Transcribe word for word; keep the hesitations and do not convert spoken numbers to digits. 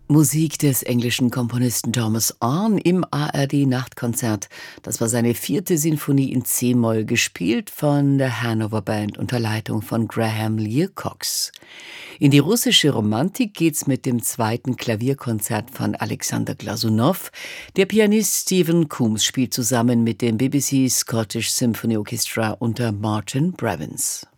Musik des englischen Komponisten Thomas Arne im A R D-Nachtkonzert. Das war seine vierte Sinfonie in C-Moll, gespielt von der Hanover Band unter Leitung von Graham Lear-Cox. In die russische Romantik geht's mit dem zweiten Klavierkonzert von Alexander Glasunow. Der Pianist Stephen Coombs spielt zusammen mit dem B B C Scottish Symphony Orchestra unter Martin Brevins.